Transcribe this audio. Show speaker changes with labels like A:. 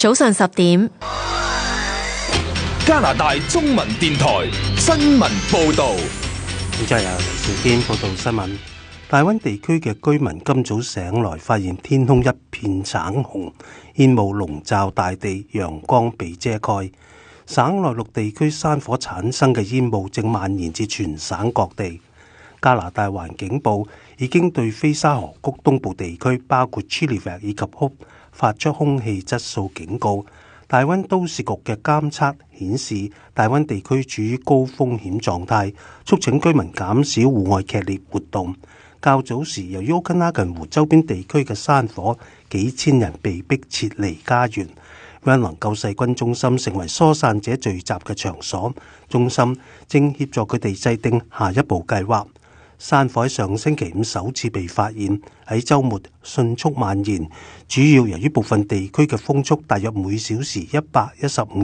A: 早上10點，
B: 加拿大中文電台新聞報道。
C: 咁就由黎兆堅報道新聞。大溫地區嘅居民今早醒來，發現天空一片橙紅，煙霧籠罩大地，陽光被遮蓋。省內陸地區山火產生嘅煙霧正蔓延至全省各地。加拿大環境部已經對菲沙河谷東部地區，包括 Chilliwack 以及 Hope 發出空氣質素警告。大溫都市局嘅監測顯示，大溫地區處於高風險狀態，促請居民減少戶外劇烈活動。較早時，由於奧根哈根湖周邊地區嘅山火，幾千人被迫撤離家園。為能夠細菌中心成為疏散者聚集嘅場所，中心正協助佢哋制定下一步計劃。山火喺上星期五首次被發現，喺週末迅速蔓延，主要由於部分地區嘅風速大約每小時115